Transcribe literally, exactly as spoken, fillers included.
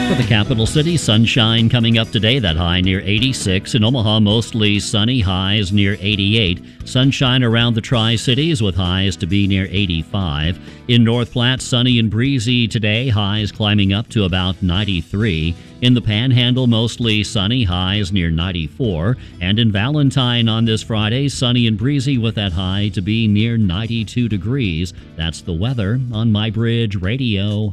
For the capital city, sunshine coming up today, that high near eighty-six. In Omaha, mostly sunny, highs near eighty-eight. Sunshine around the Tri-Cities with highs to be near eighty-five. In North Platte, sunny and breezy today, highs climbing up to about ninety-three. In the Panhandle, mostly sunny, highs near ninety-four. And in Valentine on this Friday, sunny and breezy with that high to be near ninety-two degrees. That's the weather on My Bridge Radio.